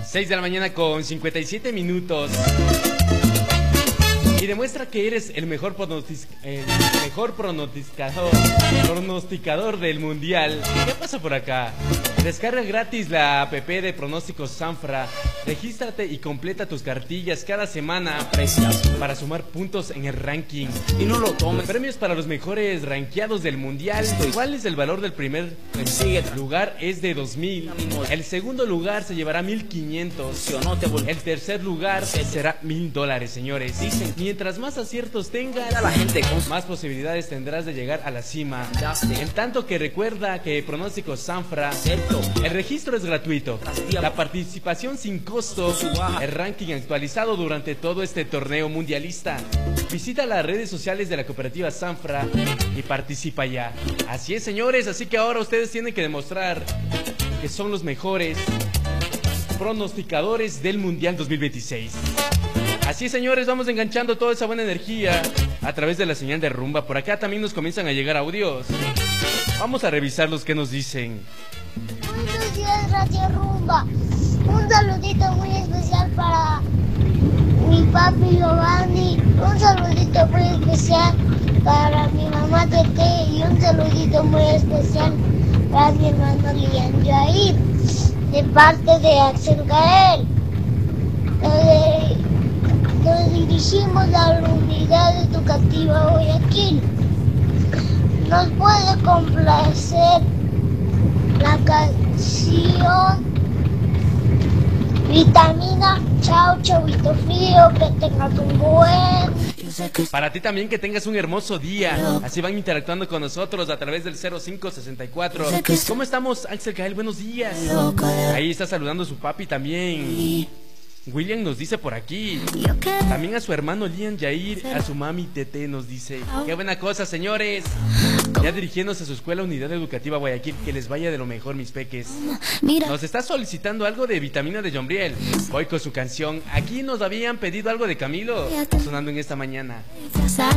6 de la mañana con 57 minutos. Y demuestra que eres el mejor pronosticador del mundial. ¿Qué pasa por acá? Descarga gratis la app de Pronósticos Sanfra. Regístrate y completa tus cartillas cada semana para sumar puntos en el ranking. Y no lo tomes. Premios para los mejores rankeados del mundial. ¿Cuál es el valor del primer lugar? Es de 2,000. El segundo lugar se llevará 1,500. El tercer lugar será $1,000, señores. Mientras más aciertos tengas, más posibilidades tendrás de llegar a la cima. En tanto que recuerda que Pronósticos Sanfra, el registro es gratuito, la participación sin costo, el ranking actualizado durante todo este torneo mundialista. Visita las redes sociales de la cooperativa Sanfra y participa ya. Así es, señores, así que ahora ustedes tienen que demostrar que son los mejores pronosticadores del Mundial 2026. Así es, señores, vamos enganchando toda esa buena energía a través de la señal de Rumba. Por acá también nos comienzan a llegar audios. Vamos a revisar los que nos dicen. Buenos días, Radio Rumba. Un saludito muy especial para mi papi Giovanni. Un saludito muy especial para mi mamá Tete. Y un saludito muy especial para mi hermano Lian Jair, de parte de Axel Gael. Nos dirigimos a la unidad educativa Guayaquil. Nos puede complacer la canción Vitamina. Chao, chavito frío, que tengas un buen... Para ti también, que tengas un hermoso día. Así van interactuando con nosotros a través del 0564. ¿Cómo estamos, Axel Gael? Buenos días. Ahí está saludando a su papi también. William nos dice por aquí. También a su hermano Lian Jair, a su mami Tete nos dice. Qué buena cosa, señores. Ya dirigiéndose a su escuela Unidad Educativa Guayaquil. Que les vaya de lo mejor, mis peques. Nos está solicitando algo de Vitamina de Jombriel. Voy con su canción. Aquí nos habían pedido algo de Camilo, sonando en esta mañana.